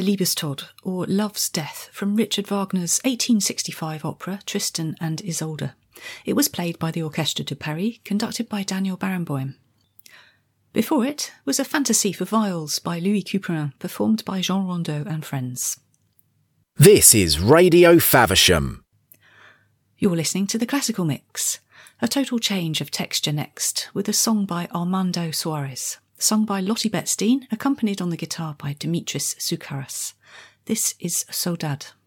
the Liebestod, or Love's Death, from Richard Wagner's 1865 opera Tristan and Isolde. It was played by the Orchestre de Paris, conducted by Daniel Barenboim. Before it was a fantasy for viols by Louis Couperin, performed by Jean Rondeau and friends. This is Radio Faversham. You're listening to the Classical Mix, a total change of texture next, with a song by Armando Suarez, sung by Lottie Betstein, accompanied on the guitar by Dimitris Soukaras. This is Saudade.